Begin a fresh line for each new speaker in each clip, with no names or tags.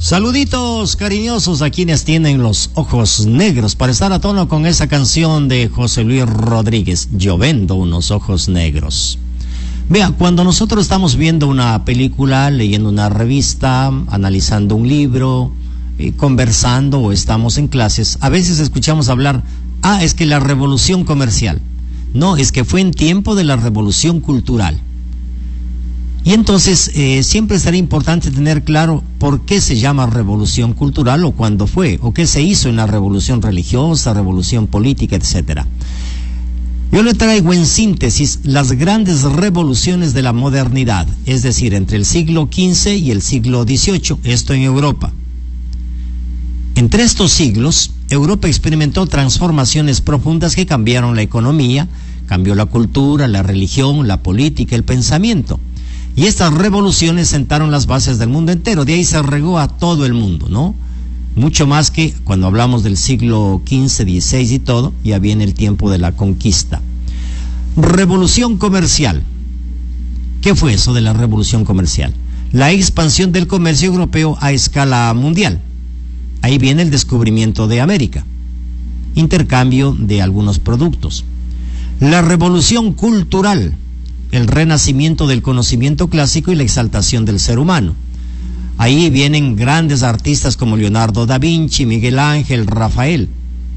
Saluditos cariñosos a quienes tienen los ojos negros, para estar a tono con esa canción de José Luis Rodríguez, Yo vendo unos ojos negros. Vea, cuando nosotros estamos viendo una película, leyendo una revista, analizando un libro, conversando o estamos en clases, a veces escuchamos hablar, es que la revolución comercial. No, es que fue en tiempo de la revolución cultural. Y entonces siempre será importante tener claro por qué se llama revolución cultural o cuándo fue, o qué se hizo en la revolución religiosa, revolución política, etcétera. Yo le traigo en síntesis las grandes revoluciones de la modernidad, es decir, entre el siglo XV y el siglo XVIII, esto en Europa. Entre estos siglos, Europa experimentó transformaciones profundas que cambiaron la economía, cambió la cultura, la religión, la política, el pensamiento. Y estas revoluciones sentaron las bases del mundo entero, de ahí se regó a todo el mundo, ¿no? Mucho más que cuando hablamos del siglo XV, XVI y todo, ya viene el tiempo de la conquista. Revolución comercial. ¿Qué fue eso de la revolución comercial? La expansión del comercio europeo a escala mundial. Ahí viene el descubrimiento de América. Intercambio de algunos productos. La revolución cultural. El renacimiento del conocimiento clásico y la exaltación del ser humano. Ahí vienen grandes artistas como Leonardo da Vinci, Miguel Ángel, Rafael.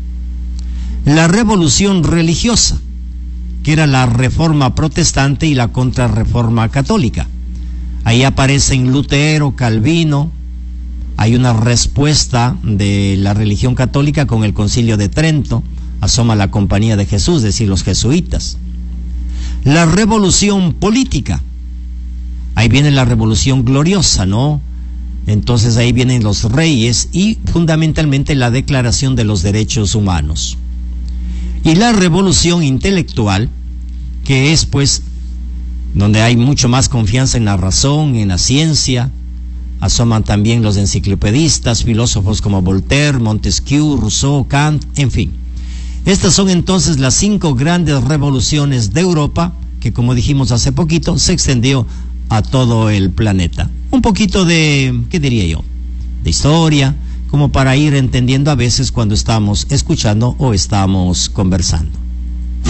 La revolución religiosa, que era la reforma protestante y la contrarreforma católica. Ahí aparecen Lutero, Calvino. Hay una respuesta de la religión católica con el Concilio de Trento. Asoma la Compañía de Jesús, es decir, los jesuitas. La revolución política. Ahí viene la revolución gloriosa, ¿no? Entonces ahí vienen los reyes y fundamentalmente la Declaración de los Derechos Humanos. Y la revolución intelectual, que es pues donde hay mucho más confianza en la razón, en la ciencia. Asoman también los enciclopedistas, filósofos como Voltaire, Montesquieu, Rousseau, Kant, en fin. Estas son entonces las 5 grandes revoluciones de Europa, que como dijimos hace poquito, se extendió a todo el planeta. Un poquito de, ¿qué diría yo?, de historia, como para ir entendiendo a veces cuando estamos escuchando o estamos conversando.